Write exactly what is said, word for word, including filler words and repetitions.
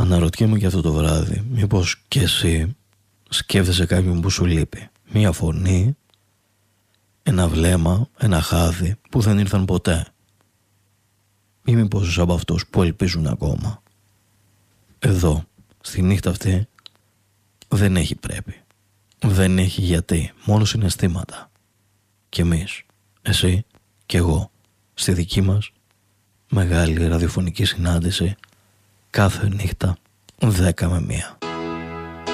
Αναρωτιέμαι και αυτό το βράδυ, μήπως και εσύ σκέφτεσαι κάποιον που σου λείπει. Μία φωνή, ένα βλέμμα, ένα χάδι που δεν ήρθαν ποτέ. Ή μήπως είσαι από αυτούς που ελπίζουν ακόμα. Εδώ, στη νύχτα αυτή, δεν έχει πρέπει. Δεν έχει γιατί, μόνο συναισθήματα. Κι εμείς, εσύ και εγώ, στη δική μας μεγάλη ραδιοφωνική συνάντηση, κάθε νύχτα δέκα με μία.